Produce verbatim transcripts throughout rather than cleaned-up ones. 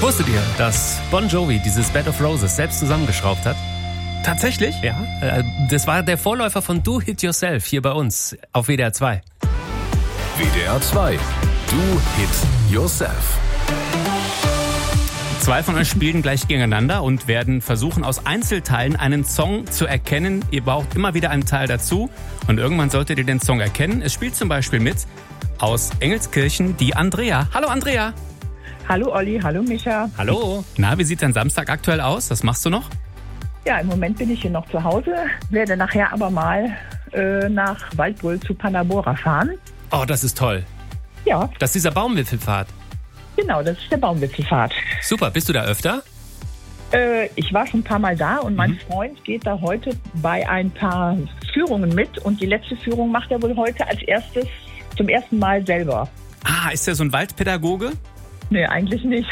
Wusstet ihr, dass Bon Jovi dieses Bed of Roses selbst zusammengeschraubt hat? Tatsächlich? Ja, das war der Vorläufer von Do Hit Yourself hier bei uns auf W D R zwei. W D R zwei, Do Hit Yourself. Zwei von euch spielen gleich gegeneinander und werden versuchen, aus Einzelteilen einen Song zu erkennen. Ihr braucht immer wieder einen Teil dazu und irgendwann solltet ihr den Song erkennen. Es spielt zum Beispiel mit aus Engelskirchen die Andrea. Hallo Andrea. Hallo Olli, hallo Micha. Hallo. Na, wie sieht dein Samstag aktuell aus? Was machst du noch? Ja, im Moment bin ich hier noch zu Hause, werde nachher aber mal äh, nach Waldbröl zu Panabora fahren. Oh, das ist toll. Ja. Das ist dieser Baumwipfelpfad. Genau, das ist der Baumwipfelpfad. Super, bist du da öfter? Äh, ich war schon ein paar Mal da und mein mhm. Freund geht da heute bei ein paar Führungen mit und die letzte Führung macht er wohl heute als erstes zum ersten Mal selber. Ah, ist der so ein Waldpädagoge? Nee, eigentlich nicht.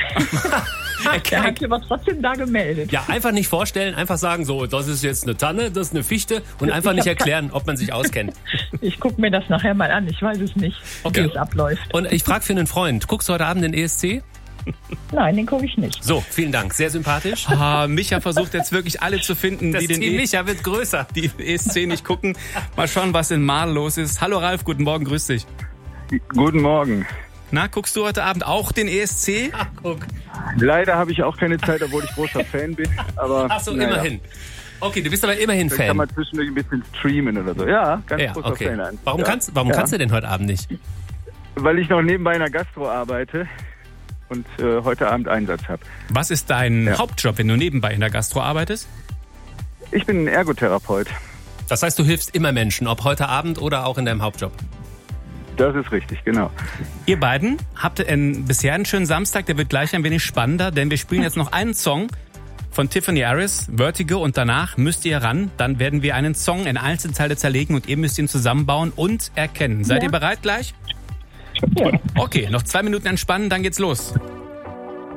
Er hat sich aber trotzdem da gemeldet. Ja, einfach nicht vorstellen, einfach sagen, so, das ist jetzt eine Tanne, das ist eine Fichte und einfach nicht erklären, ob man sich auskennt. Ich gucke mir das nachher mal an, ich weiß es nicht, okay. wie es abläuft. Und ich frage für einen Freund, guckst du heute Abend den E S C? Nein, den gucke ich nicht. So, vielen Dank, sehr sympathisch. Ah, Micha versucht jetzt wirklich alle zu finden, das die den Team e- Micha wird größer. die E S C nicht gucken. Mal schauen, was in Marl los ist. Hallo Ralf, guten Morgen, grüß dich. Guten Morgen. Na, guckst du heute Abend auch den E S C? Ach, guck. Leider habe ich auch keine Zeit, obwohl ich großer Fan bin. Aber, Ach so, naja. immerhin. Okay, du bist aber immerhin Dann Fan. kann man zwischendurch ein bisschen streamen oder so. Ja, ganz Ja, großer okay. Fan. Warum, ja. kannst, warum ja. kannst du denn heute Abend nicht? Weil ich noch nebenbei in der Gastro arbeite und äh, heute Abend Einsatz habe. Was ist dein Ja. Hauptjob, wenn du nebenbei in der Gastro arbeitest? Ich bin ein Ergotherapeut. Das heißt, du hilfst immer Menschen, ob heute Abend oder auch in deinem Hauptjob. Das ist richtig, genau. Ihr beiden habt einen, bisher einen schönen Samstag, der wird gleich ein wenig spannender, denn wir spielen jetzt noch einen Song von Tiffany Harris, Vertigo, und danach müsst ihr ran. Dann werden wir einen Song in Einzelteile zerlegen und ihr müsst ihn zusammenbauen und erkennen. Seid Ja. ihr bereit gleich? Ja. Okay, noch zwei Minuten entspannen, dann geht's los.